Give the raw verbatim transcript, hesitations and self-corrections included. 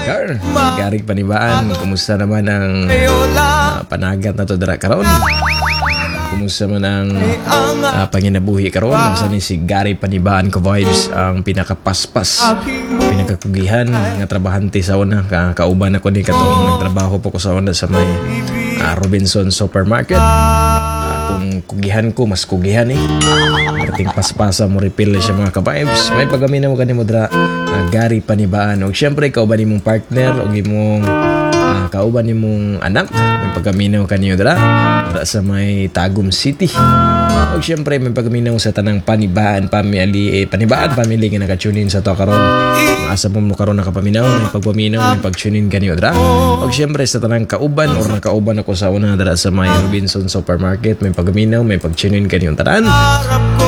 Gar, Garing Panibaan, kumusta naman ang uh, panagat na to dara karon? Kumusta man ang uh, panginabuhi karon? Sa ni si Gary Panibaan ko vibes ang pinakapaspas, pinakakugihan nga trabahante sa una. Ka kauban ako ni katong nagtrabaho po ko sa una sa may uh, Robinson Supermarket. Uh, kung kugihan ko, mas kugihan eh. Ating paspasa mo refill siya mga ka-vibes. May pagamin mo kanimo dra uh, Gary Panibaan. O syempre kauban nimong partner o imong uh, kauban nimong anak. May pagaminaw kanyo dra dra sa may Tagum City. O syempre may pagaminaw sa tanang Panibaan family, eh, Panibaan family nga naka-tune in sa to karon. Asa mo mo karon nakapaminaw, may pagpaminaw, may pag-tune in kanyo dra. O syempre sa tanang kauban or nakauban ako sa una dra sa may Robinson Supermarket, may pagaminaw, may pag-tune in kanyo tanan.